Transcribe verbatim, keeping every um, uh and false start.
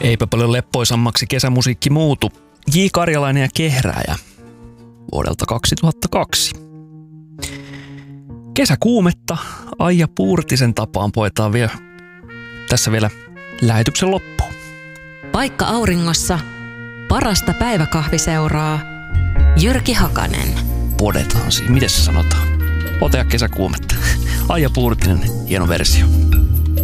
Eipä paljon leppoisammaksi kesämusiikki muutu. J. Karjalainen ja Kehrääjä vuodelta kaksituhattakaksi. Kesäkuumetta Aija Puurtisen tapaan poetaan vielä tässä vielä lähetyksen loppuun. Paikka auringossa, parasta päiväkahviseuraa, Jyrki Hakanen. Podetaan siinä, miten se sanotaan? Otea kesäkuumetta. Aija Puurtinen, hieno versio.